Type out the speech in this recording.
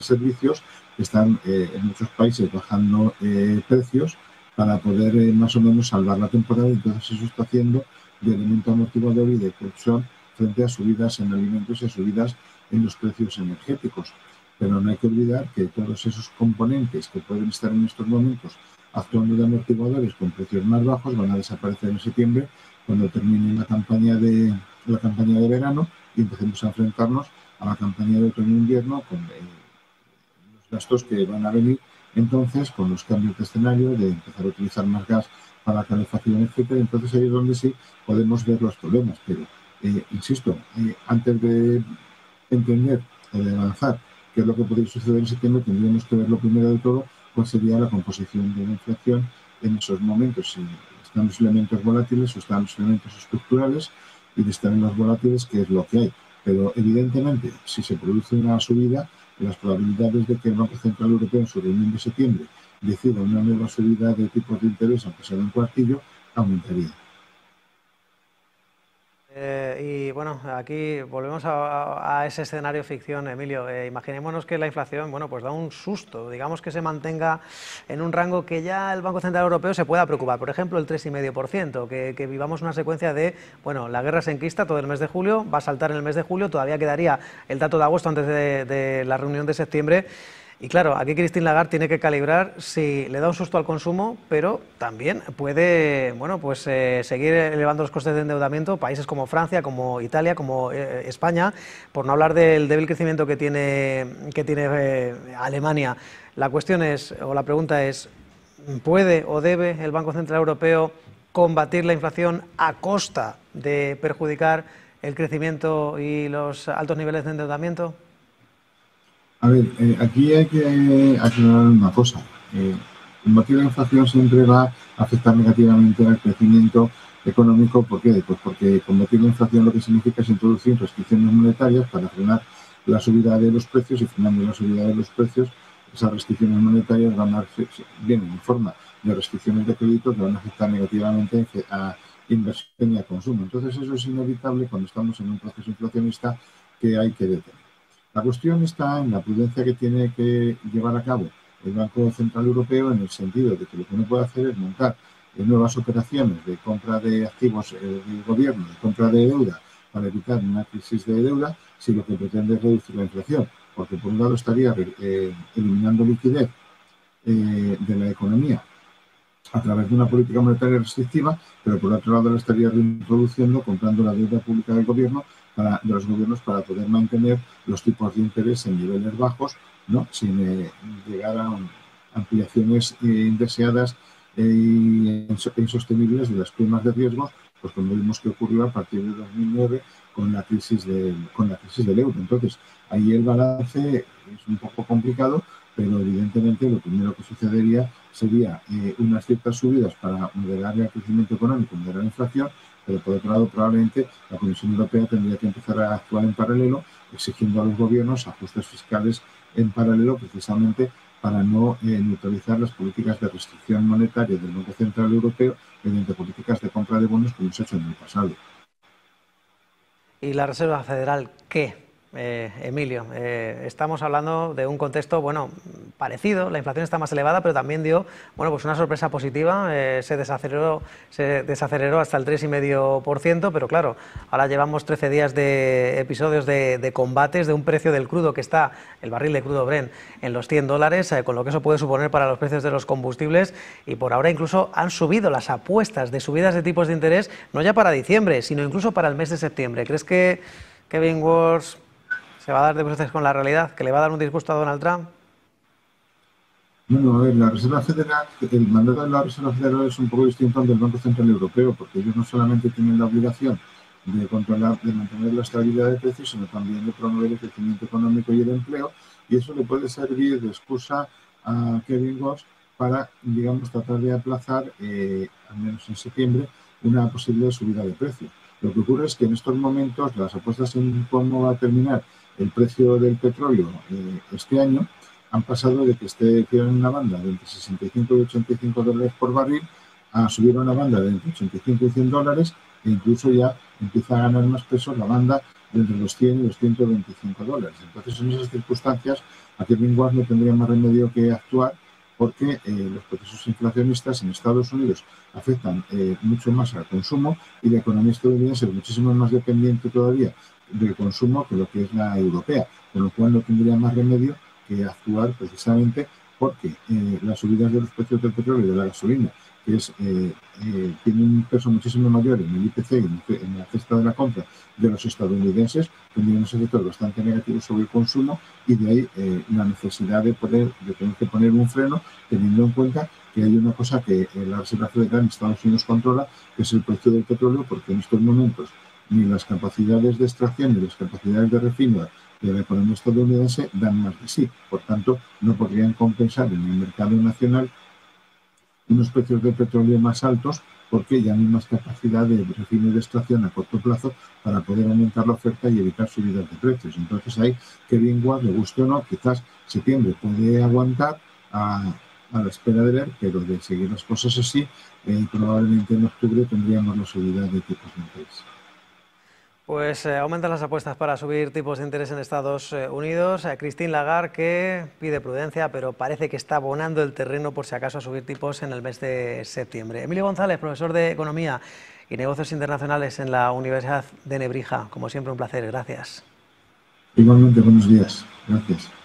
servicios que están en muchos países bajando precios para poder más o menos salvar la temporada, y entonces eso está haciendo de elemento amortiguador y de colchón frente a subidas en alimentos y a subidas en los precios energéticos. Pero no hay que olvidar que todos esos componentes que pueden estar en estos momentos actuando de amortiguadores con precios más bajos van a desaparecer en septiembre, cuando termine la campaña de verano y empecemos a enfrentarnos a la campaña de otoño-invierno con los gastos que van a venir entonces con los cambios de escenario, de empezar a utilizar más gas para la calefacción, etcétera. Entonces ahí es donde sí podemos ver los problemas. Pero, insisto, antes de entender o de avanzar qué es lo que podría suceder en septiembre, tendríamos que ver lo primero de todo cuál sería la composición de la inflación en esos momentos, si están los elementos volátiles o están los elementos estructurales, y de estar en los volátiles, qué es lo que hay. Pero evidentemente, si se produce una subida, las probabilidades de que el Banco Central Europeo en su reunión de septiembre decida una nueva subida de tipos de interés, aunque sea de un cuartillo, aumentaría. Y bueno, aquí volvemos a ese escenario ficción, Emilio. Imaginémonos que la inflación, bueno, pues da un susto, digamos que se mantenga en un rango que ya el Banco Central Europeo se pueda preocupar, por ejemplo, el 3,5%, que vivamos una secuencia de, bueno, la guerra se enquista todo el mes de julio, va a saltar en el mes de julio, todavía quedaría el dato de agosto antes de la reunión de septiembre. Y claro, aquí Christine Lagarde tiene que calibrar si le da un susto al consumo, pero también puede, bueno, pues seguir elevando los costes de endeudamiento, países como Francia, como Italia, como España, por no hablar del débil crecimiento que tiene Alemania. La cuestión es, o la pregunta es, ¿puede o debe el Banco Central Europeo combatir la inflación a costa de perjudicar el crecimiento y los altos niveles de endeudamiento? A ver, aquí hay que aclarar una cosa. Combatir la inflación siempre va a afectar negativamente al crecimiento económico. ¿Por qué? Pues porque combatir la inflación lo que significa es introducir restricciones monetarias para frenar la subida de los precios, y frenando la subida de los precios, esas restricciones monetarias vienen en forma de restricciones de crédito que van a afectar negativamente a inversión y a consumo. Entonces eso es inevitable cuando estamos en un proceso inflacionista que hay que detener. La cuestión está en la prudencia que tiene que llevar a cabo el Banco Central Europeo, en el sentido de que lo que no puede hacer es montar nuevas operaciones de compra de activos del gobierno, de compra de deuda, para evitar una crisis de deuda, si lo que pretende es reducir la inflación, porque por un lado estaría eliminando liquidez de la economía a través de una política monetaria restrictiva, pero por otro lado la estaría reintroduciendo, comprando la deuda pública del gobierno, de los gobiernos, para poder mantener los tipos de interés en niveles bajos, ¿no?, sin llegar a ampliaciones indeseadas e insostenibles de las primas de riesgo, pues como vimos que ocurrió a partir de 2009 con la crisis del euro. Entonces, ahí el balance es un poco complicado, pero evidentemente lo primero que sucedería sería unas ciertas subidas para moderar el crecimiento económico, moderar la inflación, pero por otro lado probablemente la Comisión Europea tendría que empezar a actuar en paralelo, exigiendo a los gobiernos ajustes fiscales en paralelo, precisamente para no neutralizar las políticas de restricción monetaria del Banco Central Europeo mediante políticas de compra de bonos, como se ha hecho en el pasado. ¿Y la Reserva Federal qué? Emilio, estamos hablando de un contexto, bueno, parecido. La inflación está más elevada, pero también dio, bueno, pues una sorpresa positiva. Se desaceleró hasta el 3,5%, pero claro, ahora llevamos 13 días de episodios de combates, de un precio del crudo que está, el barril de crudo Brent, en los $100, con lo que eso puede suponer para los precios de los combustibles, y por ahora incluso han subido las apuestas de subidas de tipos de interés, no ya para diciembre, sino incluso para el mes de septiembre. ¿Crees que Kevin Warsh se va a dar de bruces con la realidad, que le va a dar un disgusto a Donald Trump? Bueno, a ver, la Reserva Federal, el mandato de la Reserva Federal es un poco distinto al del Banco Central Europeo, porque ellos no solamente tienen la obligación de controlar, de mantener la estabilidad de precios, sino también de promover el crecimiento económico y el empleo, y eso le puede servir de excusa a Kevin Warsh para, digamos, tratar de aplazar, al menos en septiembre, una posible subida de precios. Lo que ocurre es que en estos momentos las apuestas en cómo va a terminar el precio del petróleo este año han pasado de que esté en una banda de entre 65 y 85 dólares por barril a subir a una banda de entre 85 y 100 dólares, e incluso ya empieza a ganar más peso la banda de entre los 100 y los $125. Entonces, en esas circunstancias, aquí Greenwald no tendría más remedio que actuar, porque los procesos inflacionistas en Estados Unidos afectan mucho más al consumo, y la economía estadounidense es muchísimo más dependiente todavía del consumo que lo que es la europea, con lo cual no tendría más remedio que actuar precisamente porque las subidas de los precios del petróleo y de la gasolina, que tiene un peso muchísimo mayor en el IPC y en la cesta de la compra de los estadounidenses, tendrían unos efectos bastante negativos sobre el consumo, y de ahí la necesidad de tener que poner un freno, teniendo en cuenta que hay una cosa que la Reserva Federal en Estados Unidos controla, que es el precio del petróleo, porque en estos momentos ni las capacidades de extracción ni las capacidades de refino de la economía estadounidense dan más de sí. Por tanto, no podrían compensar en el mercado nacional unos precios de petróleo más altos, porque ya no hay más capacidad de refino y de extracción a corto plazo para poder aumentar la oferta y evitar subidas de precios. Entonces, ahí que Greenwald, le guste o no, quizás septiembre puede aguantar a la espera de ver, pero de seguir las cosas así, probablemente en octubre tendríamos la subida de tipos de interés. Pues aumentan las apuestas para subir tipos de interés en Estados Unidos. Christine Lagarde, que pide prudencia, pero parece que está abonando el terreno por si acaso a subir tipos en el mes de septiembre. Emilio González, profesor de Economía y Negocios Internacionales en la Universidad de Nebrija. Como siempre, un placer. Gracias. Igualmente, buenos días. Gracias.